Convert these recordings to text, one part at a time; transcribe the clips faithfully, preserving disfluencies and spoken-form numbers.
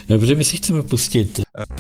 Dobře, my si chceme pustit.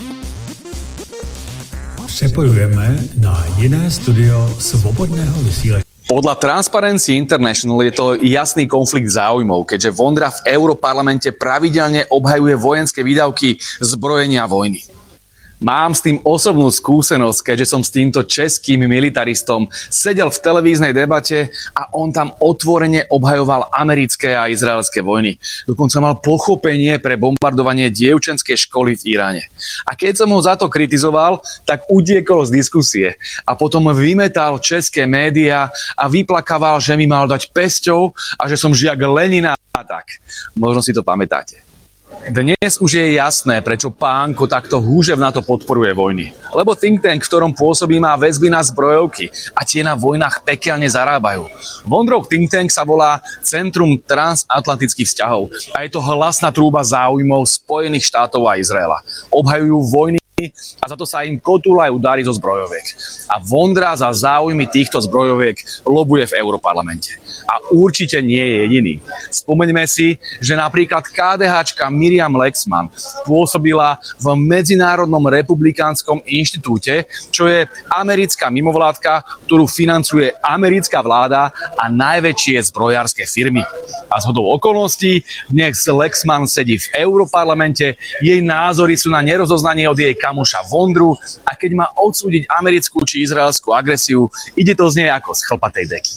Přepojujeme na jiné studio Svobodného vysílače. Podľa Transparency International je to jasný konflikt záujmov, keďže Vondra v Europarlamente pravidelne obhajuje vojenské výdavky zbrojenia vojny. Mám s tým osobnú skúsenosť, keďže som s týmto českým militaristom sedel v televíznej debate a on tam otvorene obhajoval americké a izraelské vojny. Dokonca mal pochopenie pre bombardovanie dievčenskej školy v Iráne. A keď som ho za to kritizoval, tak utiekol z diskusie a potom vymetal české médiá a vyplakával, že mi mal dať pesťou a že som žiak Lenina a tak. Možno si to pamätáte. Dnes už je jasné, prečo Pánko takto húževnato podporuje vojny. Lebo think tank, v ktorom pôsobí, má väzby na zbrojovky a tie na vojnách pekelne zarábajú. Vondrov think tank sa volá Centrum transatlantických vzťahov a je to hlasná trúba záujmov Spojených štátov a Izraela. Obhajujú vojny a za to sa im kotúľajú dary zo zbrojoviek. A Vondra za záujmy týchto zbrojoviek lobuje v Europarlamente. A určite nie je jediný. Spomeňme si, že napríklad KDHčka Miriam Lexman pôsobila v Medzinárodnom republikánskom inštitúte, čo je americká mimovládka, ktorú financuje americká vláda a najväčšie zbrojárske firmy. A zhodou okolností dnes Lexman sedí v Europarlamente, jej názory sú na nerozoznanie od jej kamoša Vondru a keď má odsúdiť americkú či izraelskú agresiu, ide to z nej ako z chlpatej deky.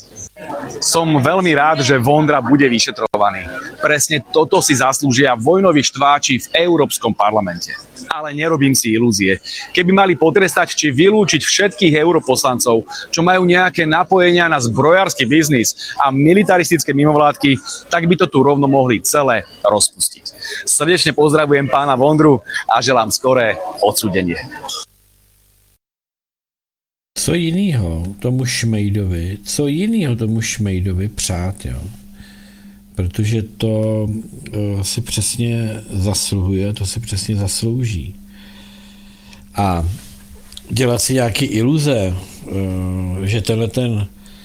Som veľmi rád, že Vondra bude vyšetrovaný. Presne toto si zaslúžia vojnoví štváči v Európskom parlamente. Ale nerobím si ilúzie. Keby mali potrestať či vylúčiť všetkých europoslancov, čo majú nejaké napojenia na zbrojársky biznis a militaristické mimovládky, tak by to tu rovno mohli celé rozpustiť. Srdečne pozdravujem pána Vondru a želám skoré odsúdenie. Co jinýho tomu Šmejdovi, co jinýho tomu Šmejdovi přát, jo? Protože to uh, si přesně zasluhuje, to si přesně zaslouží. A dělat si nějaké iluze, uh, že tenhle ten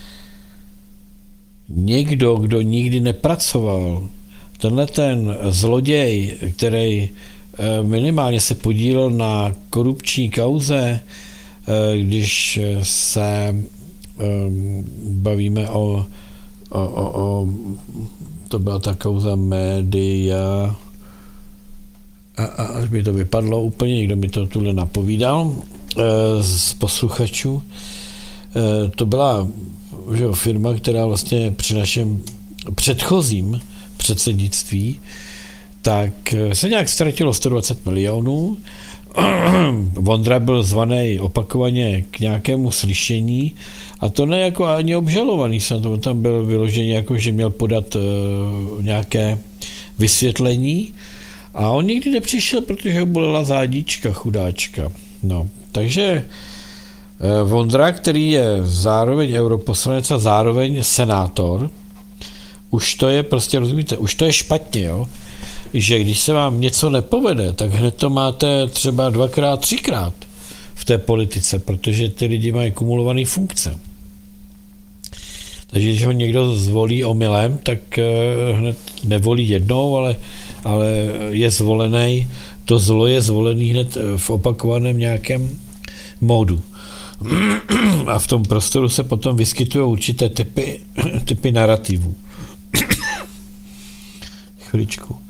někdo, kdo nikdy nepracoval, tenhle ten zloděj, který uh, minimálně se podílel na korupční kauze, když se um, bavíme o, o, o, o, to byla ta kauza média, a, a až mi to vypadlo úplně, někdo mi to tuhle napovídal z posluchačů, to byla že, firma, která vlastně při našem předchozím předsednictví, tak se nějak ztratilo sto dvacet milionů. Vondra byl zvaný opakovaně k nějakému slyšení a to ne jako ani obžalovaný, jsem tam byl vyložený jako, že měl podat uh, nějaké vysvětlení a on nikdy nepřišel, protože ho bolela zádička, chudáčka. No, takže uh, Vondra, který je zároveň europoslanec a zároveň senátor, už to je prostě, rozumíte, už to je špatně, jo? Že když se vám něco nepovede, tak hned to máte třeba dvakrát, třikrát v té politice, protože ty lidi mají kumulované funkce. Takže když ho někdo zvolí omylem, tak hned nevolí jednou, ale, ale je zvolený, to zlo je zvolený hned v opakovaném nějakém módu. A v tom prostoru se potom vyskytují určité typy, typy narrativů. Chviličku.